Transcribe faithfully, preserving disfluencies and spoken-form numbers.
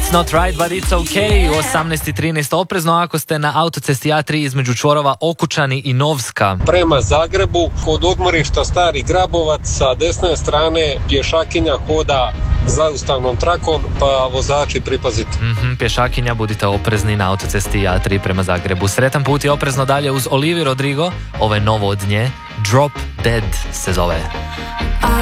It's not right, but it's okay. U osamnaest i trinaest oprezno ako ste na autocesti A tri između čvorova Okučani i Novska. Prema Zagrebu, kod odmorišta Stari Grabovac, sa desne strane pješakinja hoda zaustavnom trakom, pa vozači pripazite. Mm-hmm, pješakinja, budite oprezni na autocesti A tri prema Zagrebu. Sretan put i oprezno dalje uz Olivia Rodrigo. Ovo je novo od nje. Drop Dead se zove.